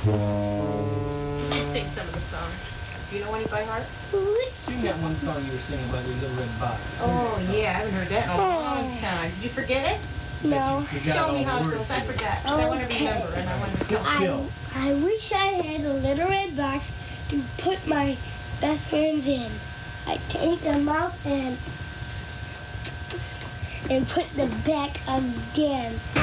Just sing some of the songs. Do you know any by heart? Sing that one song you were singing about your little red box. Oh, yeah, I haven't heard that in a long time. Did you forget it? No. Show me how it goes. I forgot. I want to remember, and I want to Sit tell. still. I wish I had a little red box to put my best friends in. I take them out and put them back again.